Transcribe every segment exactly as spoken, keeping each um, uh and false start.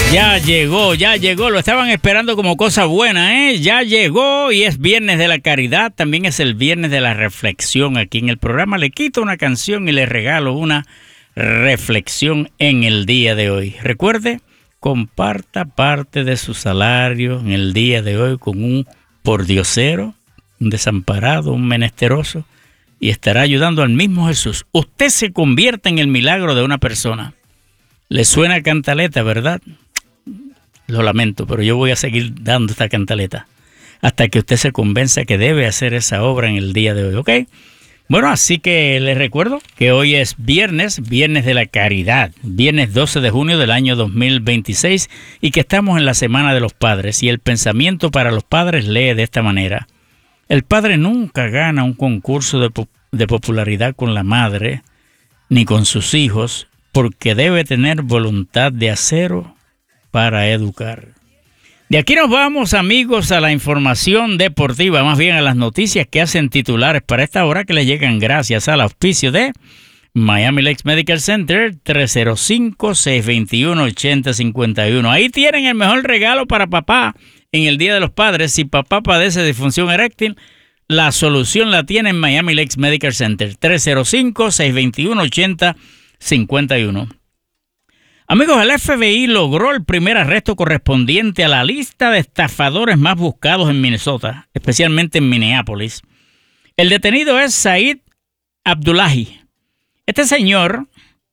Ya llegó, ya llegó, lo estaban esperando como cosa buena, ¿eh? Ya llegó y es Viernes de la Caridad, también es el Viernes de la Reflexión. Aquí en el programa le quito una canción y le regalo una reflexión en el día de hoy. Recuerde, comparta parte de su salario en el día de hoy con un pordiosero, un desamparado, un menesteroso, y estará ayudando al mismo Jesús. Usted se convierte en el milagro de una persona. Le suena cantaleta, ¿verdad? Lo lamento, pero yo voy a seguir dando esta cantaleta hasta que usted se convenza que debe hacer esa obra en el día de hoy, ¿ok? Bueno, así que les recuerdo que hoy es viernes, viernes de la caridad, viernes doce de junio del año dos mil veintiséis y que estamos en la Semana de los Padres. Y el pensamiento para los padres lee de esta manera: el padre nunca gana un concurso de, po- de popularidad con la madre ni con sus hijos, porque debe tener voluntad de acero para educar. De aquí nos vamos, amigos, a la información deportiva, más bien a las noticias que hacen titulares para esta hora, que le llegan gracias al auspicio de Miami Lakes Medical Center, tres cero cinco, seis dos uno, ocho cero cinco uno. Ahí tienen el mejor regalo para papá en el Día de los Padres. Si papá padece de disfunción eréctil, la solución la tiene en Miami Lakes Medical Center, tres cero cinco, seis dos uno, ocho cero cinco uno. Amigos, el F B I logró el primer arresto correspondiente a la lista de estafadores más buscados en Minnesota, especialmente en Minneapolis. El detenido es Said Abdullahi. Este señor,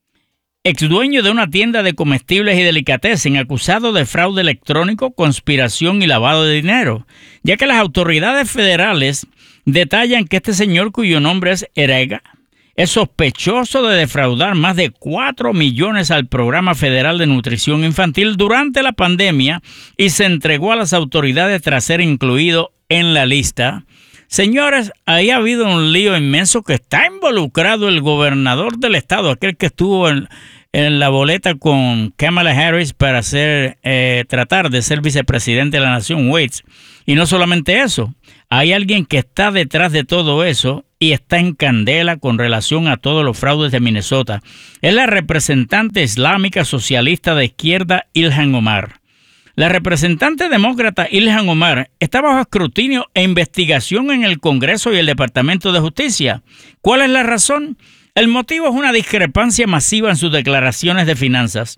ex dueño de una tienda de comestibles y delicatessen, acusado de fraude electrónico, conspiración y lavado de dinero, ya que las autoridades federales detallan que este señor, cuyo nombre es Erega, es sospechoso de defraudar más de cuatro millones al Programa Federal de Nutrición Infantil durante la pandemia y se entregó a las autoridades tras ser incluido en la lista. Señores, ahí ha habido un lío inmenso que está involucrado el gobernador del estado, aquel que estuvo en, en la boleta con Kamala Harris para ser, eh, tratar de ser vicepresidente de la nación, Waits. Y no solamente eso, hay alguien que está detrás de todo eso y está en candela con relación a todos los fraudes de Minnesota. Es la representante islámica socialista de izquierda Ilhan Omar. La representante demócrata Ilhan Omar está bajo escrutinio e investigación en el Congreso y el Departamento de Justicia. ¿Cuál es la razón? El motivo es una discrepancia masiva en sus declaraciones de finanzas.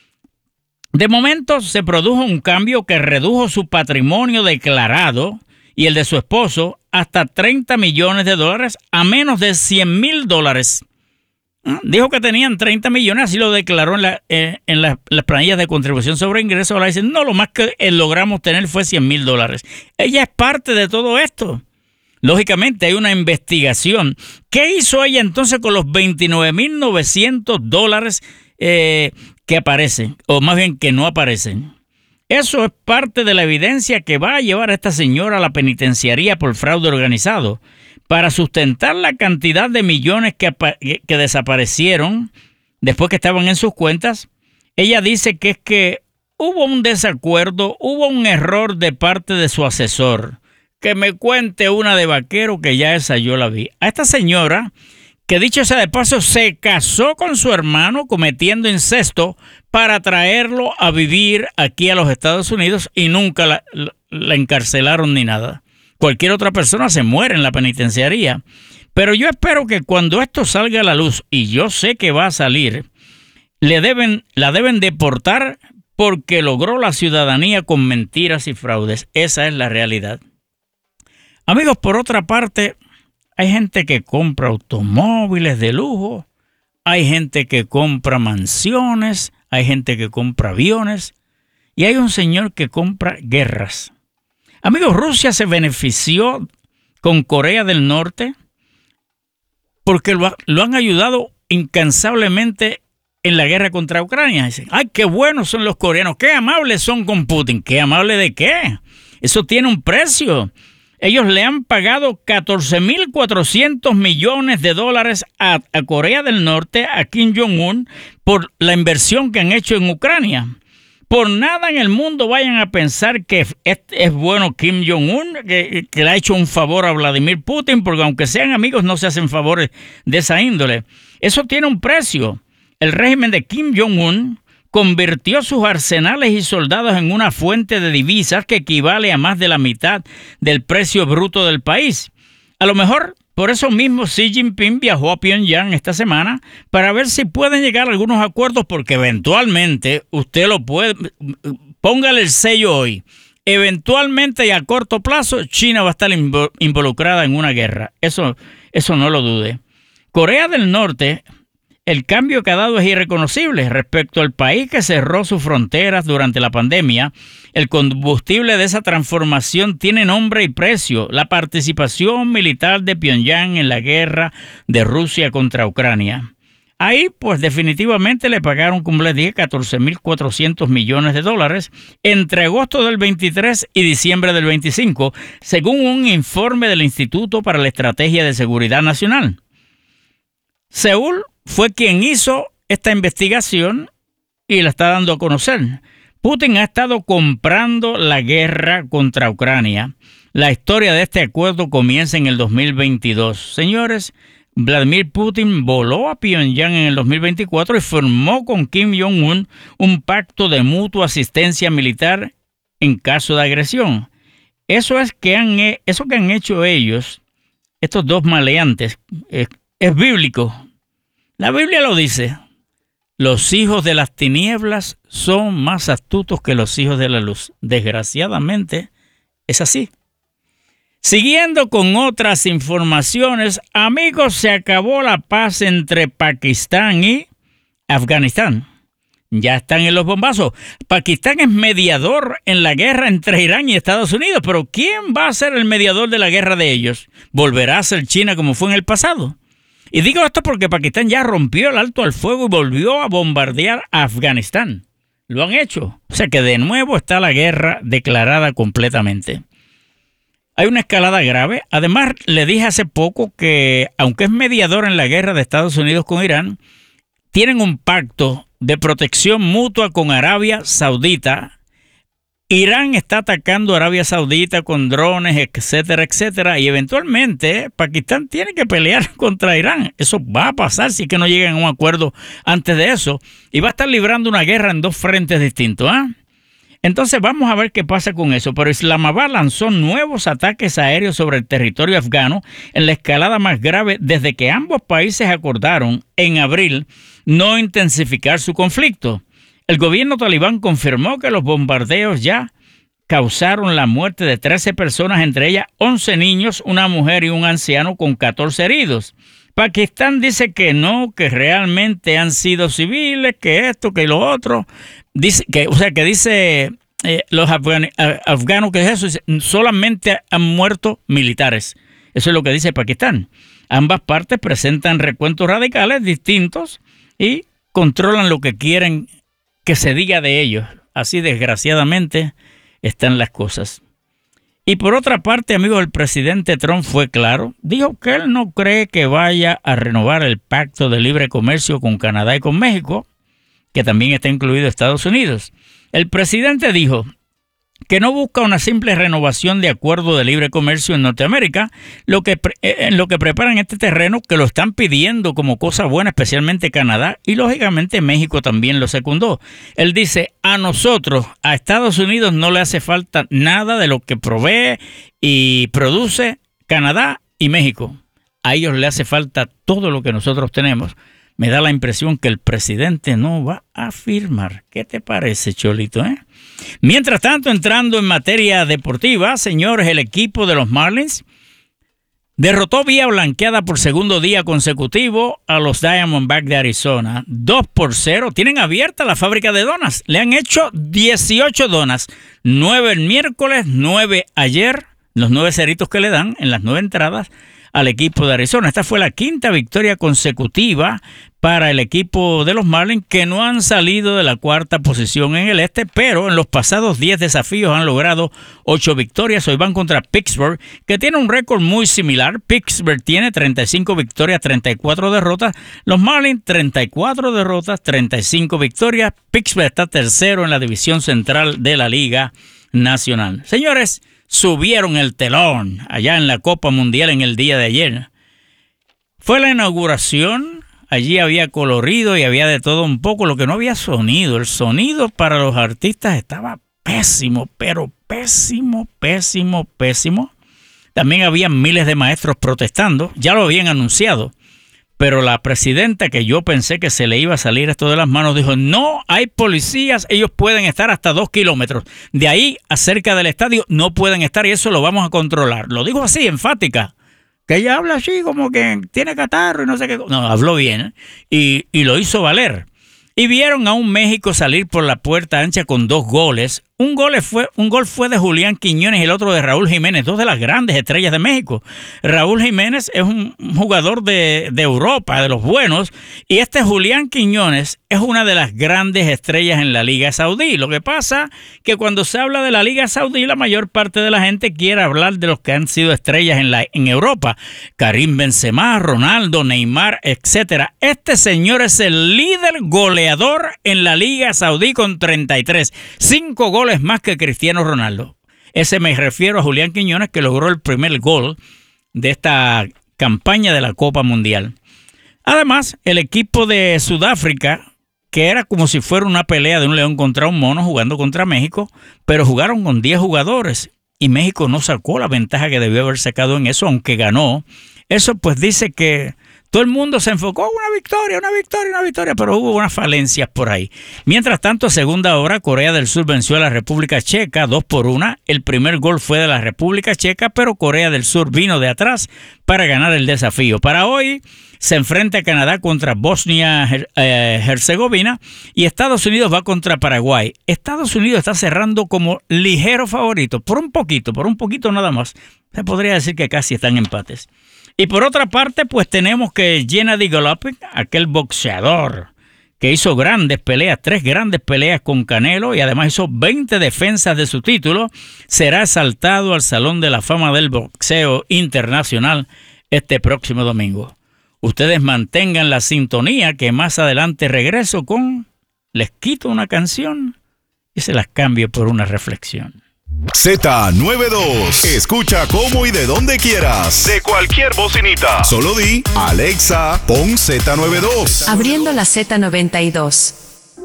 De momento se produjo un cambio que redujo su patrimonio declarado y el de su esposo hasta treinta millones de dólares a menos de cien mil dólares. Dijo que tenían treinta millones, así lo declaró en, la, eh, en la, las planillas de contribución sobre ingresos. Ahora dicen, no, lo más que logramos tener fue cien mil dólares. Ella es parte de todo esto. Lógicamente hay una investigación. ¿Qué hizo ella entonces con los veintinueve mil novecientos dólares eh, que aparecen? O más bien que no aparecen. Eso es parte de la evidencia que va a llevar a esta señora a la penitenciaría por fraude organizado para sustentar la cantidad de millones que, que desaparecieron después que estaban en sus cuentas. Ella dice que es que hubo un desacuerdo, hubo un error de parte de su asesor. Que me cuente una de vaquero, que ya esa yo la vi. A esta señora, que dicho sea de paso, se casó con su hermano cometiendo incesto para traerlo a vivir aquí a los Estados Unidos y nunca la, la, la encarcelaron ni nada. Cualquier otra persona se muere en la penitenciaría. Pero yo espero que cuando esto salga a la luz, y yo sé que va a salir, le deben, la deben deportar porque logró la ciudadanía con mentiras y fraudes. Esa es la realidad. Amigos, por otra parte, hay gente que compra automóviles de lujo, hay gente que compra mansiones, hay gente que compra aviones y hay un señor que compra guerras. Amigos, Rusia se benefició con Corea del Norte porque lo, lo han ayudado incansablemente en la guerra contra Ucrania. Dicen, ¡ay, qué buenos son los coreanos! ¡Qué amables son con Putin! ¿Qué amable de qué? Eso tiene un precio. Ellos le han pagado catorce mil cuatrocientos millones de dólares a, a Corea del Norte, a Kim Jong-un, por la inversión que han hecho en Ucrania. Por nada en el mundo vayan a pensar que es, es bueno Kim Jong-un, que, que le ha hecho un favor a Vladimir Putin, porque aunque sean amigos no se hacen favores de esa índole. Eso tiene un precio. El régimen de Kim Jong-un convirtió sus arsenales y soldados en una fuente de divisas que equivale a más de la mitad del precio bruto del país. A lo mejor, por eso mismo, Xi Jinping viajó a Pyongyang esta semana para ver si pueden llegar a algunos acuerdos, porque eventualmente usted lo puede, póngale el sello hoy, eventualmente y a corto plazo China va a estar involucrada en una guerra. Eso, eso no lo dude. Corea del Norte, el cambio que ha dado es irreconocible respecto al país que cerró sus fronteras durante la pandemia. El combustible de esa transformación tiene nombre y precio: la participación militar de Pyongyang en la guerra de Rusia contra Ucrania. Ahí, pues definitivamente le pagaron, como les dije, catorce mil cuatrocientos millones de dólares entre agosto del veintitrés y diciembre del veinticinco, según un informe del Instituto para la Estrategia de Seguridad Nacional. Seúl fue quien hizo esta investigación y la está dando a conocer. Putin ha estado comprando la guerra contra Ucrania. La historia de este acuerdo comienza en el dos mil veintidós. Señores, Vladimir Putin voló a Pyongyang en el dos mil veinticuatro y firmó con Kim Jong-un un pacto de mutua asistencia militar en caso de agresión. Eso es que han, eso que han hecho ellos, estos dos maleantes, es, es bíblico. La Biblia lo dice: los hijos de las tinieblas son más astutos que los hijos de la luz. Desgraciadamente, es así. Siguiendo con otras informaciones, amigos, se acabó la paz entre Pakistán y Afganistán. Ya están en los bombazos. Pakistán es mediador en la guerra entre Irán y Estados Unidos, pero ¿quién va a ser el mediador de la guerra de ellos? ¿Volverá a ser China como fue en el pasado? Y digo esto porque Pakistán ya rompió el alto al fuego y volvió a bombardear a Afganistán. Lo han hecho. O sea que de nuevo está la guerra declarada completamente. Hay una escalada grave. Además, le dije hace poco que, aunque es mediador en la guerra de Estados Unidos con Irán, tienen un pacto de protección mutua con Arabia Saudita. Irán está atacando a Arabia Saudita con drones, etcétera, etcétera, y eventualmente Pakistán tiene que pelear contra Irán. Eso va a pasar si es que no llegan a un acuerdo antes de eso, y va a estar librando una guerra en dos frentes distintos, ¿ah? ¿eh? Entonces vamos a ver qué pasa con eso. Pero Islamabad lanzó nuevos ataques aéreos sobre el territorio afgano en la escalada más grave desde que ambos países acordaron en abril no intensificar su conflicto. El gobierno talibán confirmó que los bombardeos ya causaron la muerte de trece personas, entre ellas once niños, una mujer y un anciano, con catorce heridos. Pakistán dice que no, que realmente han sido civiles, que esto, que lo otro. Dice que, o sea, que dice eh, los afgan, afganos que es eso, dice, solamente han muerto militares. Eso es lo que dice Pakistán. Ambas partes presentan recuentos radicales distintos y controlan lo que quieren que se diga de ellos. Así, desgraciadamente, están las cosas. Y por otra parte, amigos, el presidente Trump fue claro. Dijo que él no cree que vaya a renovar el pacto de libre comercio con Canadá y con México, que también está incluido Estados Unidos. El presidente dijo que no busca una simple renovación de acuerdo de libre comercio en Norteamérica, lo que, en lo que preparan este terreno, que lo están pidiendo como cosa buena, especialmente Canadá, y lógicamente México también lo secundó. Él dice: a nosotros, a Estados Unidos, no le hace falta nada de lo que provee y produce Canadá y México. A ellos le hace falta todo lo que nosotros tenemos. Me da la impresión que el presidente no va a firmar. ¿Qué te parece, Cholito, eh? Mientras tanto, entrando en materia deportiva, señores, el equipo de los Marlins derrotó vía blanqueada por segundo día consecutivo a los Diamondbacks de Arizona. dos por cero. Tienen abierta la fábrica de donas. Le han hecho dieciocho donas. nueve el miércoles, nueve ayer. Los nueve ceritos que le dan en las nueve entradas al equipo de Arizona. Esta fue la quinta victoria consecutiva para el equipo de los Marlins, que no han salido de la cuarta posición en el este, pero en los pasados diez desafíos han logrado ocho victorias. Hoy van contra Pittsburgh, que tiene un récord muy similar. Pittsburgh tiene treinta y cinco victorias, treinta y cuatro derrotas. Los Marlins, treinta y cuatro derrotas, treinta y cinco victorias. Pittsburgh está tercero en la división central de la Liga Nacional. Señores, subieron el telón allá en la Copa Mundial en el día de ayer. Fue la inauguración allí había colorido y había de todo un poco, lo que no había sonido. El sonido para los artistas estaba pésimo, pero pésimo, pésimo, pésimo. También había miles de maestros protestando, ya lo habían anunciado. Pero la presidenta, que yo pensé que se le iba a salir esto de las manos, dijo, no hay policías, ellos pueden estar hasta dos kilómetros. De ahí, acerca del estadio, no pueden estar y eso lo vamos a controlar. Lo dijo así, enfática. Que ella habla así como que tiene catarro y no sé qué. No, habló bien, ¿eh? y, y lo hizo valer. Y vieron a un México salir por la puerta ancha con dos goles. Un gol fue, un gol fue de Julián Quiñones y el otro de Raúl Jiménez, dos de las grandes estrellas de México. Raúl Jiménez es un jugador de, de Europa, de los buenos, y este Julián Quiñones es una de las grandes estrellas en la Liga Saudí. Lo que pasa que cuando se habla de la Liga Saudí, la mayor parte de la gente quiere hablar de los que han sido estrellas en, la, en Europa. Karim Benzema, Ronaldo, Neymar, etcétera. Este señor es el líder goleador en la Liga Saudí con treinta y tres. Cinco goles más que Cristiano Ronaldo. Ese me refiero a Julián Quiñones, que logró el primer gol de esta campaña de la Copa Mundial. Además, el equipo de Sudáfrica, que era como si fuera una pelea de un león contra un mono jugando contra México, pero jugaron con diez jugadores y México no sacó la ventaja que debió haber sacado en eso, aunque ganó. Eso pues dice que todo el mundo se enfocó, una victoria, una victoria, una victoria, pero hubo unas falencias por ahí. Mientras tanto, segunda hora, Corea del Sur venció a la República Checa dos por una. El primer gol fue de la República Checa, pero Corea del Sur vino de atrás para ganar el desafío. Para hoy se enfrenta a Canadá contra Bosnia-Herzegovina y Estados Unidos va contra Paraguay. Estados Unidos está cerrando como ligero favorito, por un poquito, por un poquito nada más. Se podría decir que casi están empates. Y por otra parte, pues tenemos que Gennady Golovkin, aquel boxeador que hizo grandes peleas, tres grandes peleas con Canelo y además hizo veinte defensas de su título, será exaltado al Salón de la Fama del Boxeo Internacional este próximo domingo. Ustedes mantengan la sintonía, que más adelante regreso con Les quito una canción y se las cambio por una reflexión. Z noventa y dos. Escucha cómo y de donde quieras. De cualquier bocinita. Solo di, Alexa, pon Z noventa y dos. Abriendo la Z noventa y dos.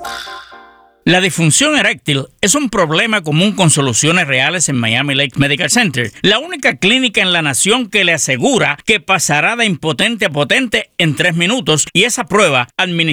La disfunción eréctil es un problema común con soluciones reales en Miami Lakes Medical Center, la única clínica en la nación que le asegura que pasará de impotente a potente en tres minutos, y esa prueba administrada